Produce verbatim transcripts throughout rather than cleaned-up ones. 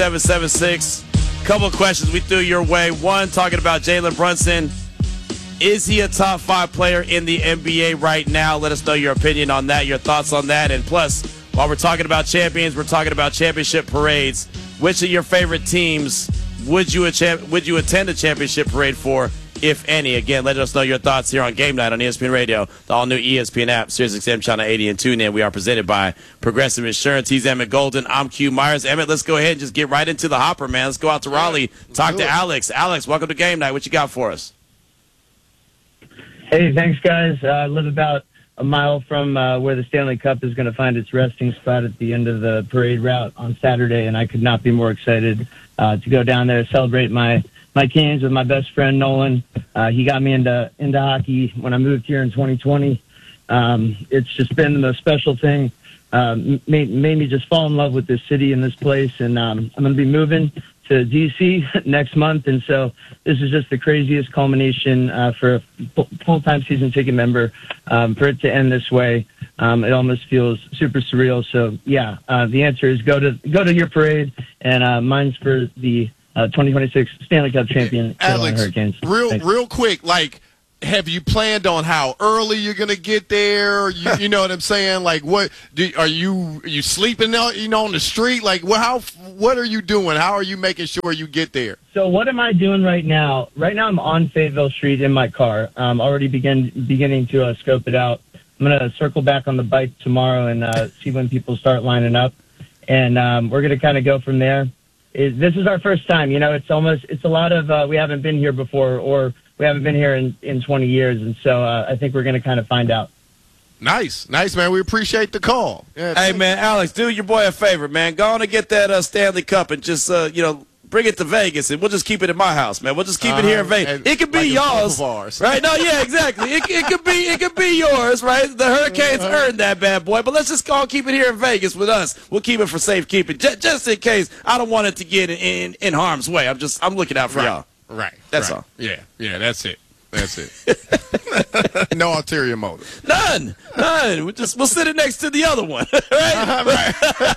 seven seven six. Couple of questions we threw your way. One, talking about Jalen Brunson. Is he a top five player in the N B A right now? Let us know your opinion on that, your thoughts on that. And plus, while we're talking about champions, we're talking about championship parades. Which of your favorite teams would you, would you attend a championship parade for, if any? Again, let us know your thoughts here on Game Night on E S P N Radio, the all-new E S P N app, Sirius X M Channel eighty, and TuneIn. We are presented by Progressive Insurance. He's Emmett Golden. I'm Q Myers. Emmett, let's go ahead and just get right into the hopper, man. Let's go out to Raleigh, talk to Alex. Alex, welcome to Game Night. What you got for us? Hey, thanks, guys. Uh, I live about a mile from uh, where the Stanley Cup is going to find its resting spot at the end of the parade route on Saturday, and I could not be more excited uh, to go down there, celebrate my my Canes with my best friend Nolan. Uh, he got me into into hockey when I moved here in twenty twenty. Um, it's just been the most special thing. Uh, made, made me just fall in love with this city and this place, and um, I'm going to be moving to D C next month, and so this is just the craziest culmination uh, for a full-time season ticket member. Um, for it to end this way, um, it almost feels super surreal. So yeah, uh, the answer is go to go to your parade, and uh, mine's for the uh, twenty twenty-six Stanley Cup champion Carolina Alex, Hurricanes. Real, Thanks. real quick, like, have you planned on how early you're gonna get there? You, you know what I'm saying? Like, what do, are you are you sleeping out, you know, on the street? Like, what how what are you doing? How are you making sure you get there? So what am I doing right now? Right now I'm on Fayetteville Street in my car. I'm already begin beginning to uh, scope it out. I'm gonna circle back on the bike tomorrow and uh, see when people start lining up, and um, we're gonna kind of go from there. It, this is our first time, you know. It's almost it's a lot of uh, we haven't been here before, or we haven't been here in, in twenty years, and so uh, I think we're going to kind of find out. Nice. Nice, man. We appreciate the call. Yeah, Hey, man, Alex, do your boy a favor, man. Go on and get that uh, Stanley Cup and just, uh, you know, bring it to Vegas, and we'll just keep it in my house, man. We'll just keep uh, it here in Vegas. It could be like yours, right? No, yeah, exactly. It, it could be, it could be yours, right? The Hurricanes earned that bad boy, but let's just go and keep it here in Vegas with us. We'll keep it for safekeeping, just, just in case. I don't want it to get in, in, in harm's way. I'm just, I'm looking out for right. y'all. Right. That's right. all. Yeah. Yeah. That's it. That's it. No ulterior motive. None. None. We'll just we'll sit it next to the other one. Right?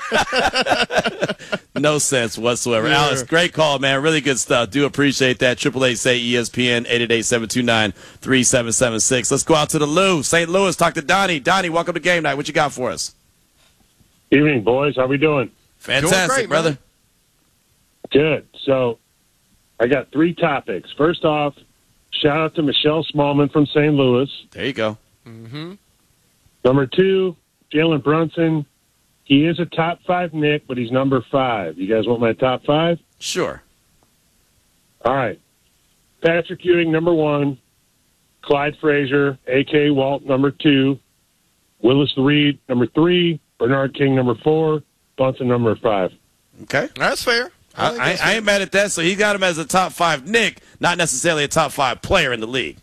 Right. No sense whatsoever. Yeah. Alex, great call, man. Really good stuff. Do appreciate that. Triple eight say E S P N eight eight eight, seven two nine, three seven seven six. Let's go out to the Lou, Saint Louis. Talk to Donnie. Donnie, welcome to Game Night. What you got for us? Evening, boys. How we doing? Fantastic, doing great, brother. Man. Good. So, I got three topics. First off, shout out to Michelle Smallman from Saint Louis. There you go. Mm-hmm. Number two, Jalen Brunson. He is a top five Nick, but he's number five. You guys want my top five? Sure. All right. Patrick Ewing, number one. Clyde Frazier, A K Walt, number two. Willis Reed, number three. Bernard King, number four. Brunson, number five. Okay. That's fair. I, I, I, I ain't mad at that. So he got him as a top five Nick, not necessarily a top five player in the league.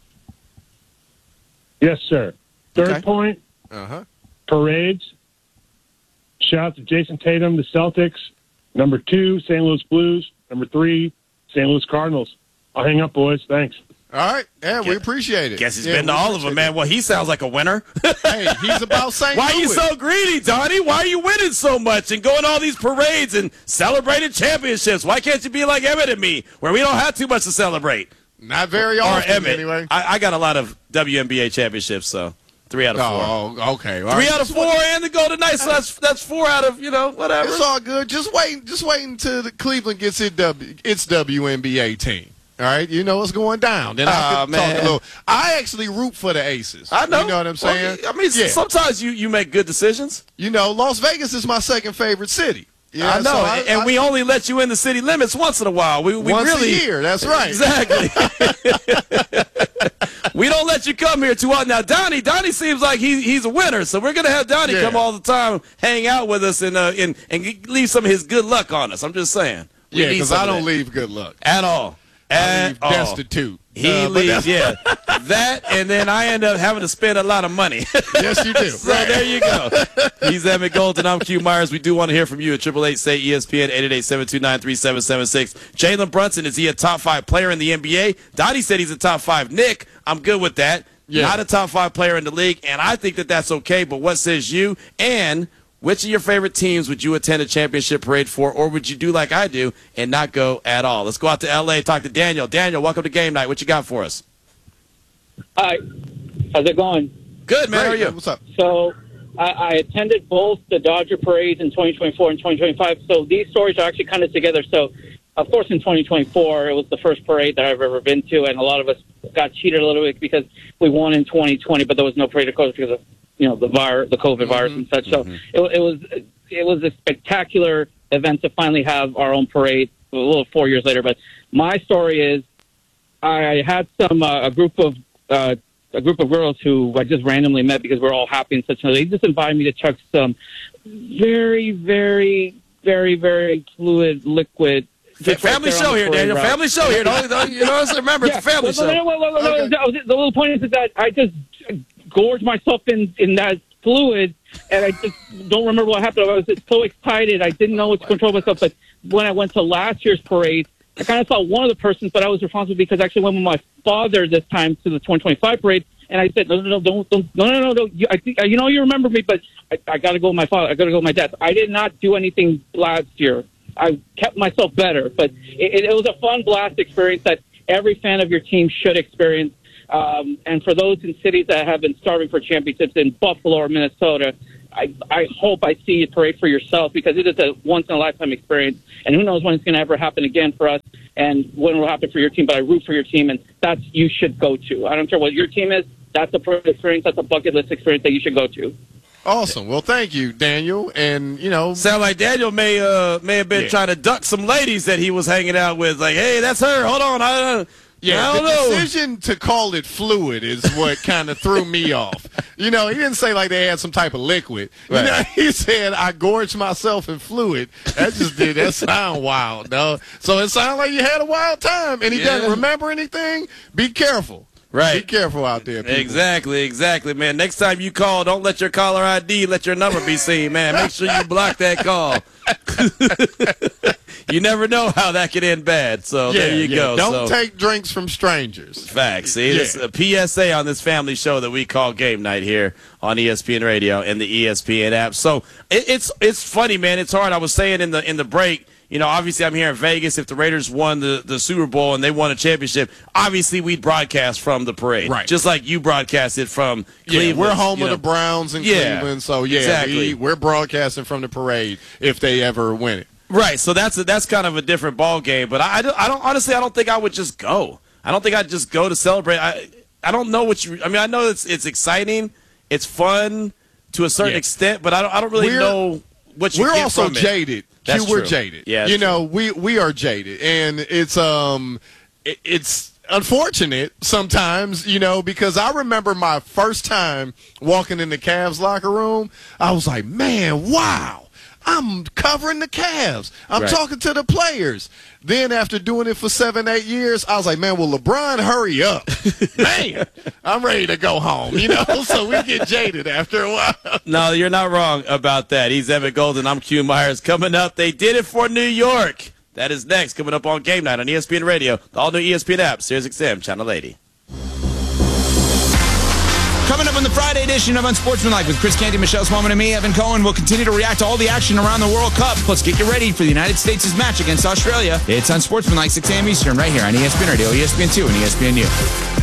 Yes, sir. Third Okay. point, Uh-huh. parades. Shout out to Jason Tatum, the Celtics. Number two, Saint Louis Blues. Number three, Saint Louis Cardinals. I'll hang up, boys. Thanks. All right. Yeah, we appreciate it. Guess he's yeah, been to all of them, man. Well, he sounds like a winner. Hey, he's about Saint Why are you Louis. so greedy, Donnie? Why are you winning so much and going to all these parades and celebrating championships? Why can't you be like Emmett and me, where we don't have too much to celebrate? Not very Or often, Emmett. anyway. I, I got a lot of W N B A championships, so three out of four. Oh, okay. All Three right. out of four and the Golden Knights, so that's, that's four out of, you know, whatever. It's all good. Just wait. Just wait until the Cleveland gets its, w, its W N B A team. All right, you know what's going down. Then I Aw, can talk man. a little. I actually root for the Aces. I know. You know what I'm saying? Well, I mean, yeah. sometimes you, you make good decisions. You know, Las Vegas is my second favorite city. Yeah, I know, so I, and I, we only let you in the city limits once in a while. We, we once really, a year. That's right. Exactly. We don't let you come here too often. Now, Donnie, Donnie seems like he, he's a winner, so we're going to have Donnie Yeah. come all the time, hang out with us, and, uh, and, and leave some of his good luck on us. I'm just saying. We Yeah, need because some I of don't that. leave good luck. At all. I At leave all. destitute. He Uh, but leaves, that's- yeah. That, and then I end up having to spend a lot of money. Yes, you do. So Right. there you go. He's Emmett Golden. I'm Q Myers. We do want to hear from you at triple eight say E S P N eight eight eight, seven two nine, three seven seven six. Jalen Brunson, is he a top five player in the N B A? Donnie said he's a top five Nick. I'm good with that. Yeah. Not a top five player in the league, and I think that that's okay, but what says you? And which of your favorite teams would you attend a championship parade for, or would you do like I do and not go at all? Let's go out to L A, talk to Daniel. Daniel, welcome to Game Night. What you got for us? Hi. How's it going? Good, man. Great, How are you? man. What's up? So I, I attended both the Dodger parades in twenty twenty-four and twenty twenty-five. So these stories are actually kind of together. So, of course, in twenty twenty-four, it was the first parade that I've ever been to, and a lot of us got cheated a little bit because we won in twenty twenty, but there was no parade, of course, because of you know the virus, the COVID virus, mm-hmm. and such. So mm-hmm. it, it was it was a spectacular event to finally have our own parade a little four years later. But my story is, I had some uh, a group of uh, a group of girls who I just randomly met because we're all happy and such. And they just invited me to chug some very, very, very, very fluid liquid. Family right show here, Daniel. Route. Family show here. Don't, don't, you know, remember, yeah. it's a family well, show. No, no, no, no, okay. no, the little point is that I just gorged myself in, in that fluid, and I just don't remember what happened. I was just so excited. I didn't know what to control myself. But when I went to last year's parade, I kind of saw one of the persons, but I was responsible because I actually went with my father this time to the twenty twenty-five parade, and I said, no, no, no, don't, don't, no, no, no, no. You, I think, you know, you remember me, but I, I got to go with my father. I got to go with my dad. I did not do anything last year. I kept myself better, but it, it was a fun blast experience that every fan of your team should experience. Um, and for those in cities that have been starving for championships in Buffalo or Minnesota, I, I hope I see a parade for yourself because it is a once-in-a-lifetime experience. And who knows when it's going to ever happen again for us and when it will happen for your team. But I root for your team, and that's you should go to. I don't care what your team is. That's a parade experience. That's a bucket list experience that you should go to. Awesome. Well, thank you, Daniel. And, you know. Sound like Daniel may uh, may have been yeah. trying to duck some ladies that he was hanging out with. Like, hey, that's her. Hold on. I, uh, Yeah, I don't the know. decision to call it fluid is what kind of threw me off. You know, he didn't say like they had some type of liquid. Right. You know, he said, I gorged myself in fluid. That just did that sound wild, though. So it sounded like you had a wild time, and he yeah. doesn't remember anything. Be careful. Right. Be careful out there, people. Exactly, exactly, man. Next time you call, don't let your caller I D, let your number be seen, man. Make sure you block that call. You never know how that could end bad, so yeah, there you yeah. go. Don't so, take drinks from strangers. Facts. See, yeah. it's a P S A on this family show that we call Game Night here on E S P N Radio and the E S P N app. So it, it's it's funny, man. It's hard. I was saying in the in the break, you know, obviously I'm here in Vegas. If the Raiders won the, the Super Bowl and they won a championship, obviously we'd broadcast from the parade. Right. Just like you broadcasted from Cleveland. Yeah, we're home you of know. the Browns in yeah, Cleveland, so yeah, exactly. we, we're broadcasting from the parade if they ever win it. Right, so that's a, that's kind of a different ball game. But I, I, don't, I don't honestly, I don't think I would just go. I don't think I'd just go to celebrate. I I don't know what you. I mean, I know it's it's exciting, it's fun to a certain yeah. extent, but I don't I don't really we're, know what you we're get also from it. jaded. That's we're true. jaded. Yeah, you true. know, we we are jaded, and it's um, it, it's unfortunate sometimes, you know, because I remember my first time walking in the Cavs locker room. I was like, man, wow. I'm covering the Cavs. I'm right. talking to the players. Then after doing it for seven, eight years, I was like, man, will LeBron hurry up? Man, I'm ready to go home, you know? So we get jaded after a while. No, you're not wrong about that. He's Evan Golden. I'm Q Myers. Coming up, they did it for New York. That is next, coming up on Game Night on E S P N Radio, the all-new E S P N app, Sirius X M, Channel eighty. Coming up on the Friday edition of Unsportsmanlike with Chris Canty, Michelle Smallman, and me, Evan Cohen. We'll continue to react to all the action around the World Cup. Plus, get you ready for the United States' match against Australia. It's Unsportsmanlike, six a.m. Eastern, right here on E S P N Radio, E S P N two, and E S P N U.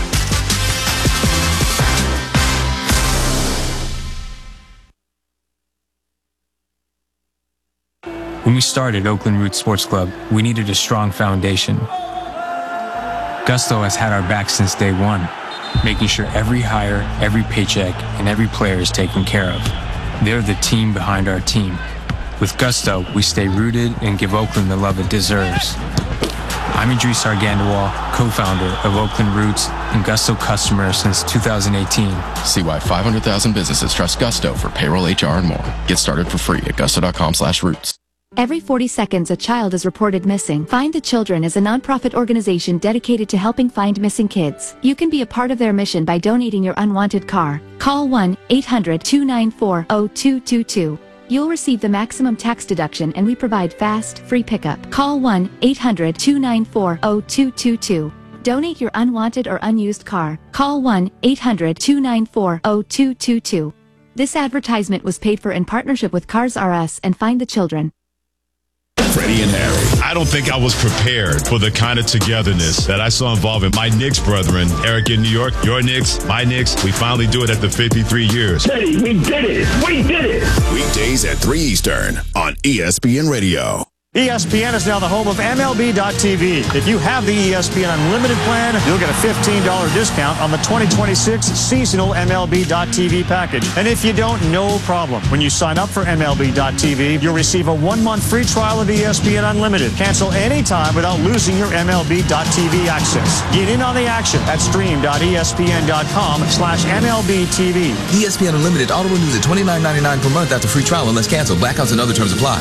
When we started Oakland Roots Sports Club, we needed a strong foundation. Gusto has had our back since day one, making sure every hire, every paycheck, and every player is taken care of. They're the team behind our team. With Gusto, we stay rooted and give Oakland the love it deserves. I'm Idris Argandawal, co-founder of Oakland Roots and Gusto customer since two thousand eighteen. See why five hundred thousand businesses trust Gusto for payroll, H R, and more. Get started for free at gusto.com slash roots. Every forty seconds, a child is reported missing. Find the Children is a nonprofit organization dedicated to helping find missing kids. You can be a part of their mission by donating your unwanted car. Call one eight hundred, two nine four, zero two two two. You'll receive the maximum tax deduction, and we provide fast, free pickup. Call one eight hundred, two nine four, zero two two two. Donate your unwanted or unused car. Call one eight hundred, two nine four, zero two two two. This advertisement was paid for in partnership with Cars R Us and Find the Children. Freddie and Harry. I don't think I was prepared for the kind of togetherness that I saw involving my Knicks brethren, Eric in New York, your Knicks, my Knicks. We finally do it after fifty-three years. Teddy, we did it. We did it. Weekdays at three Eastern on E S P N Radio. E S P N is now the home of M L B dot T V. If you have the E S P N Unlimited plan, you'll get a fifteen dollars discount on the twenty twenty-six seasonal M L B dot T V package. And if you don't, no problem. When you sign up for M L B dot T V, you'll receive a one-month free trial of E S P N Unlimited. Cancel anytime without losing your M L B dot T V access. Get in on the action at stream dot E S P N dot com slash M L B T V. E S P N Unlimited auto renews at twenty-nine ninety-nine per month after free trial unless canceled. Blackouts and other terms apply.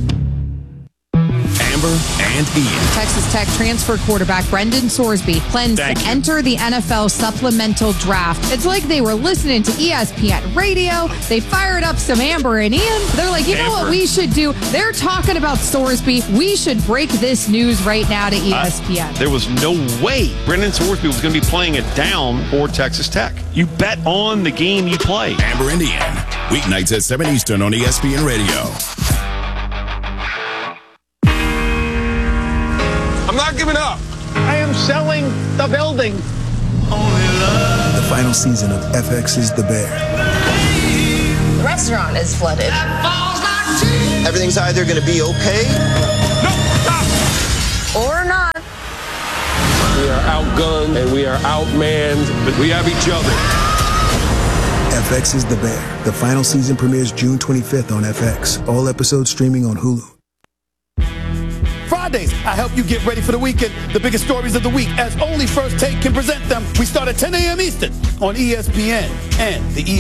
Amber and Ian. Texas Tech transfer quarterback Brendan Sorsby plans Thank to you. enter the N F L supplemental draft. It's like they were listening to E S P N radio. They fired up some Amber and Ian. They're like, you know Amber. what we should do? They're talking about Sorsby. We should break this news right now to E S P N. Uh, there was no way Brendan Sorsby was going to be playing it down for Texas Tech. You bet on the game you play. Amber and Ian. Weeknights at seven Eastern on E S P N Radio. I'm not giving up. I am selling the building. The final season of F X's The Bear. The restaurant is flooded. Everything's either going to be okay Or not. We are outgunned and we are outmanned, but we have each other. F X's The Bear. The final season premieres June twenty-fifth on F X. All episodes streaming on Hulu. Fridays, I help you get ready for the weekend. The biggest stories of the week, as only First Take can present them. We start at ten a.m. Eastern on E S P N and the E S P N